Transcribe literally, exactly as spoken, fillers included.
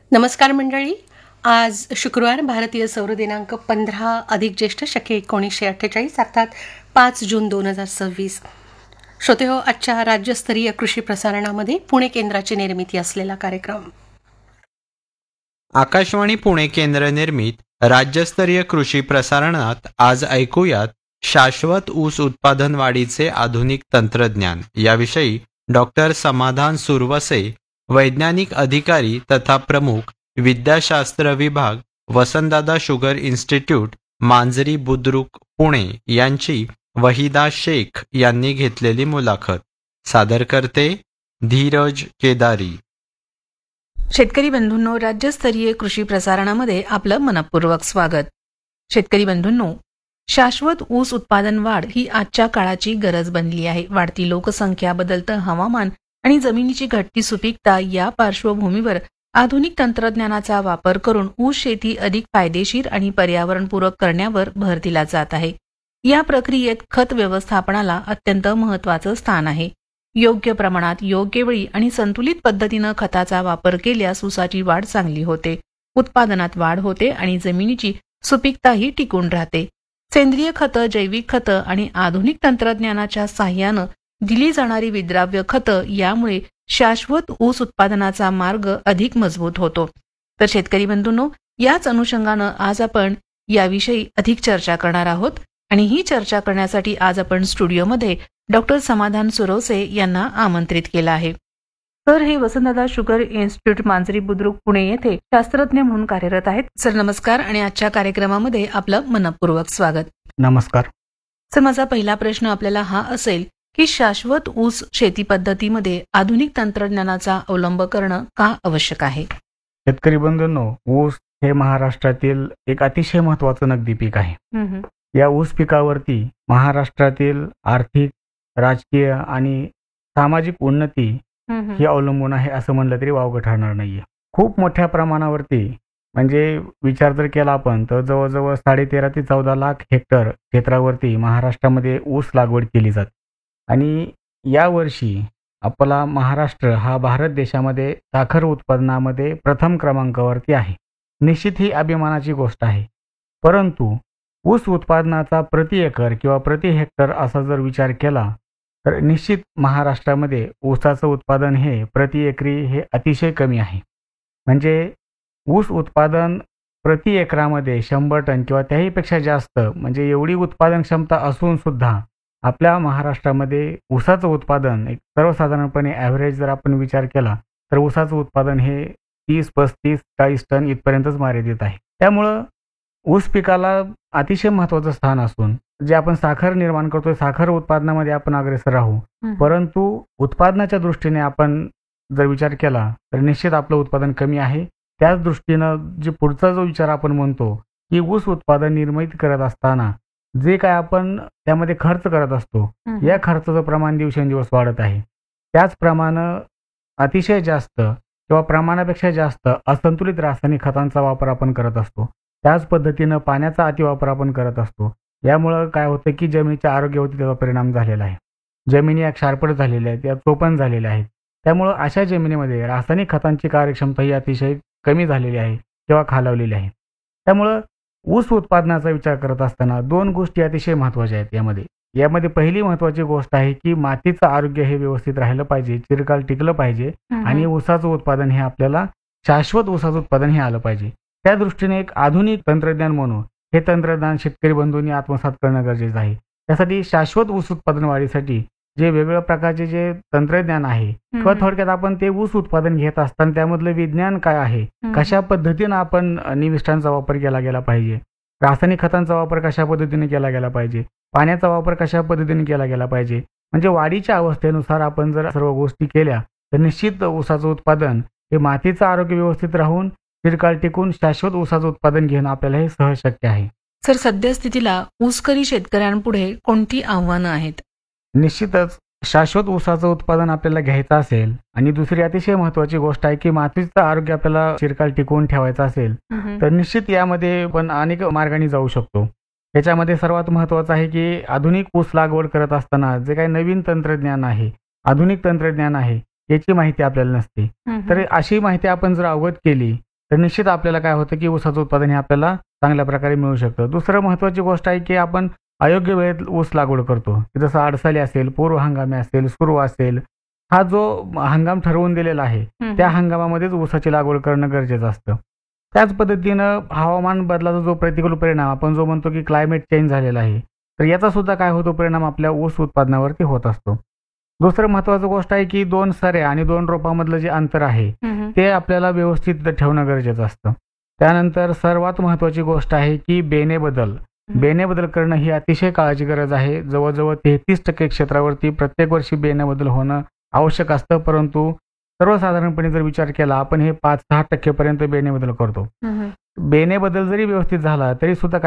नमस्कार मंडळी. आज शुक्रवार, भारतीय सौर दिनांक पंधरा अधिक ज्येष्ठ शके एकोणीसशे अठ्ठेचाळीस अर्थात पाच जून दोन हजार सव्वीस. श्रोते हो, आजच्या राज्यस्तरीय कृषी प्रसारणामध्ये पुणे केंद्राची निर्मिती असलेला कार्यक्रम. आकाशवाणी पुणे केंद्र निर्मित राज्यस्तरीय कृषी प्रसारणात आज ऐकूयात शाश्वत ऊस उत्पादन वाढीचे आधुनिक तंत्रज्ञान याविषयी डॉक्टर समाधान सुरवसे, वैज्ञानिक अधिकारी तथा प्रमुख विद्याशास्त्र विभाग, वसंतदादा शुगर इन्स्टिट्यूट, मांजरी बुद्रुक, पुणे यांची वहिदा शेख यांनी घेतलेली मुलाखत. सादर करते धीरज केदारी. शेतकरी बंधूंनो, राज्यस्तरीय कृषी प्रसारणामध्ये आपलं मनपूर्वक स्वागत. शेतकरी बंधूंनो, शाश्वत ऊस उत्पादन वाढ ही आजच्या काळाची गरज बनली आहे. वाढती लोकसंख्या, बदलतं हवामान आणि जमिनीची घटती सुपीकता या पार्श्वभूमीवर आधुनिक तंत्रज्ञानाचा वापर करून ऊस शेती अधिक फायदेशीर आणि पर्यावरणपूरक करण्यावर भर दिला जात आहे. या प्रक्रियेत खत व्यवस्थापनाला अत्यंत महत्त्वाचं स्थान आहे. योग्य प्रमाणात, योग्य वेळी आणि संतुलित पद्धतीनं खताचा वापर केल्यास ऊसाची वाढ चांगली होते, उत्पादनात वाढ होते आणि जमिनीची सुपीकताही टिकून राहते. सेंद्रिय खतं, जैविक खतं आणि आधुनिक तंत्रज्ञानाच्या साह्यानं दिली जाणारी विद्राव्य खतं यामुळे शाश्वत ऊस उत्पादनाचा मार्ग अधिक मजबूत होतो. तर शेतकरी बंधूंनो, याच अनुषंगानं आज आपण याविषयी अधिक चर्चा करणार आहोत आणि ही चर्चा करण्यासाठी आज आपण स्टुडिओमध्ये डॉक्टर समाधान सुरवसे यांना आमंत्रित केलं आहे. तर हे वसंतदादा शुगर इन्स्टिट्यूट, मांजरी बुद्रुक, पुणे येथे शास्त्रज्ञ म्हणून कार्यरत आहेत. सर नमस्कार आणि आजच्या कार्यक्रमामध्ये आपलं मनपूर्वक स्वागत. नमस्कार सर, माझा पहिला प्रश्न आपल्याला हा असेल की शाश्वत ऊस शेती पद्धतीमध्ये आधुनिक तंत्रज्ञानाचा अवलंब करणं का आवश्यक आहे? शेतकरी बंधूंनो, ऊस हे महाराष्ट्रातील एक अतिशय महत्वाचं नगदी पीक आहे. या ऊस पिकावरती महाराष्ट्रातील आर्थिक, राजकीय आणि सामाजिक उन्नती ही अवलंबून आहे असं म्हणलं तरी वावगं ठरणार नाहीये. खूप मोठ्या प्रमाणावरती म्हणजे विचार जर केला आपण तर जवळजवळ साडे तेरा ते चौदा लाख हेक्टर क्षेत्रावरती महाराष्ट्रामध्ये ऊस लागवड केली जाते आणि यावर्षी आपला महाराष्ट्र हा भारत देशामध्ये साखर उत्पादनामध्ये प्रथम क्रमांकावरती आहे. निश्चित ही अभिमानाची गोष्ट आहे. परंतु ऊस उत्पादनाचा प्रति एकर किंवा प्रति हेक्टर असा जर विचार केला तर निश्चित महाराष्ट्रामध्ये ऊसाचं उत्पादन हे प्रति एकरी हे अतिशय कमी आहे. म्हणजे ऊस उत्पादन प्रति एकरामध्ये शंभर टन किंवा त्याहीपेक्षा जास्त, म्हणजे एवढी उत्पादन क्षमता असून सुद्धा आपल्या महाराष्ट्रामध्ये ऊसाचं उत्पादन एक सर्वसाधारणपणे ॲव्हरेज जर आपण विचार केला तर ऊसाचं उत्पादन हे तीस पस्तीस चाळीस टन इथपर्यंतच मर्यादित आहे. त्यामुळं ऊस पिकाला अतिशय महत्त्वाचं स्थान असून जे आपण साखर निर्माण करतोय, साखर उत्पादनामध्ये आपण अग्रेसर राहू, परंतु उत्पादनाच्या दृष्टीने आपण जर विचार केला तर निश्चित आपलं उत्पादन कमी आहे. त्याच दृष्टीनं जे पुढचा जो विचार आपण म्हणतो की ऊस उत्पादन निर्मित करत असताना जे काय आपण त्यामध्ये खर्च करत असतो, या खर्चाचं प्रमाण दिवसेंदिवस वाढत आहे. त्याचप्रमाणे अतिशय जास्त किंवा प्रमाणापेक्षा जास्त असंतुलित रासायनिक खतांचा वापर आपण करत असतो. त्याच पद्धतीनं पाण्याचा अतिवापर आपण करत असतो. यामुळं काय होतं की जमिनीच्या आरोग्यावरती त्याचा परिणाम झालेला आहे. जमिनी या क्षारपट झालेल्या आहेत, या चोपण झालेल्या आहेत. त्यामुळं अशा जमिनीमध्ये रासायनिक खतांची कार्यक्षमता ही अतिशय कमी झालेली आहे किंवा खालावलेली आहे. त्यामुळं ऊस उत्पादनाचा विचार करत असताना दोन गोष्टी अतिशय महत्त्वाच्या आहेत. यामध्ये यामध्ये पहिली महत्त्वाची गोष्ट आहे की मातीचं आरोग्य हे व्यवस्थित राहिलं पाहिजे, चिरकाल टिकलं पाहिजे आणि ऊसाचं उत्पादन हे आपल्याला शाश्वत ऊसाचं उत्पादन हे आलं पाहिजे. त्या दृष्टीने एक आधुनिक तंत्रज्ञान म्हणून हे तंत्रज्ञान शेतकरी बंधूंनी आत्मसात करणं गरजेचं आहे. त्यासाठी शाश्वत ऊस उत्पादन वाढीसाठी जे वेगवेगळ्या प्रकारचे जे तंत्रज्ञान आहे किंवा थोडक्यात आपण ते ऊस उत्पादन घेत असताना त्यामधलं विज्ञान काय आहे, कशा पद्धतीनं आपण निविष्ठांचा वापर केला गेला पाहिजे, रासायनिक खतांचा वापर कशा पद्धतीने केला गेला पाहिजे, पाण्याचा वापर कशा पद्धतीने केला गेला पाहिजे, म्हणजे वाढीच्या अवस्थेनुसार आपण जर सर्व गोष्टी केल्या तर निश्चित ऊसाचं उत्पादन हे मातीचं आरोग्य व्यवस्थित राहून चिरकाल टिकून शाश्वत ऊसाचं उत्पादन घेणं आपल्याला हे सहज शक्य आहे. सर, सद्यस्थितीला ऊसकरी शेतकऱ्यांपुढे कोणती आव्हानं आहेत? निश्चितच शाश्वत ऊसाचं उत्पादन आपल्याला घ्यायचं असेल आणि दुसरी अतिशय महत्त्वाची गोष्ट आहे की मातीचं आरोग्य आपल्याला चिरकाल टिकवून ठेवायचं असेल तर निश्चित यामध्ये पण अनेक मार्गाने जाऊ शकतो. याच्यामध्ये सर्वात महत्त्वाचं आहे की आधुनिक ऊस लागवड करत असताना जे काही नवीन तंत्रज्ञान आहे, आधुनिक तंत्रज्ञान आहे, याची माहिती आपल्याला नसते. तर अशी माहिती आपण जर अवगत केली तर निश्चित आपल्याला काय होतं की ऊसाचं उत्पादन हे आपल्याला चांगल्या प्रकारे मिळू शकतं. दुसरं महत्त्वाची गोष्ट आहे की आपण अयोग्य वेळेत ऊस लागवड करतो. जसं अडसाली असेल, पूर्व हंगामी असेल, सुरू असेल, हा जो हंगाम ठरवून दिलेला आहे त्या हंगामामध्येच ऊसाची लागवड करणं गरजेचं असतं. त्याच पद्धतीनं हवामान बदलाचा जो प्रतिकूल परिणाम आपण जो म्हणतो की क्लायमेट चेंज झालेला आहे, तर याचा सुद्धा काय होतो परिणाम आपल्या ऊस उत्पादनावरती होत असतो. दुसरं महत्त्वाचं गोष्ट आहे की दोन सऱ्या आणि दोन रोपामधलं जे अंतर आहे ते आपल्याला व्यवस्थित ठेवणं गरजेचं असतं. त्यानंतर सर्वात महत्त्वाची गोष्ट आहे की बेने बदल बेने बदल करणं ही अतिशय काळाची गरज आहे. जवळजवळ तेहतीस टक्के क्षेत्रावरती प्रत्येक वर्षी बेने बदल होणं आवश्यक असतं, परंतु सर्वसाधारणपणे जर विचार केला आपण हे पाच सहा टक्केपर्यंत बेने बदल करतो. बेने बदल जरी व्यवस्थित झाला तरी सुद्धा